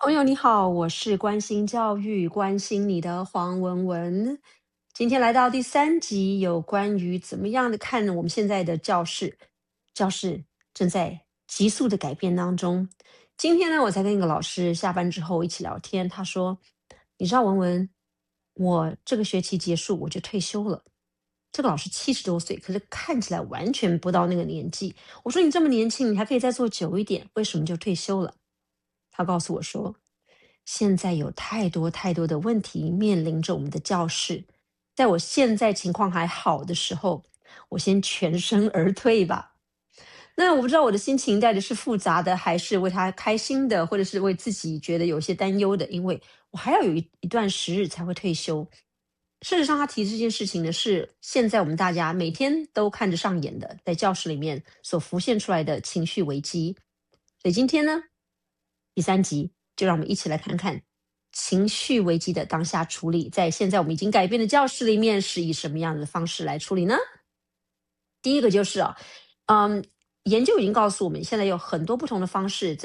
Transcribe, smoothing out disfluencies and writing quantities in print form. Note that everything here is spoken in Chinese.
朋友你好，我是关心教育、关心你的黄文文。今天来到第3集，有关于怎么样的看我们现在的教室，教室正在急速的改变当中。今天呢，我才跟一个老师下班之后一起聊天，他说：“你知道文文，我这个学期结束我就退休了。”这个老师70多岁，可是看起来完全不到那个年纪。我说：“你这么年轻，你还可以再做久一点，为什么就退休了？”他告诉我说，现在有太多太多的问题面临着我们的教室，在我现在情况还好的时候，我先全身而退吧。那我不知道我的心情带着是复杂的，还是为他开心的，或者是为自己觉得有些担忧的，因为我还要有一段时日才会退休。事实上，他提这件事情呢，是现在我们大家每天都看着上演的，在教室里面所浮现出来的情绪危机。所以今天呢，第3集就让我们一起来看看情绪危机的当下处理，在现在我们已经改变的教室里面是以什么样的方式来处理呢？第一个就是啊，嗯，研究已经告诉我们，现在有很多不同的方式。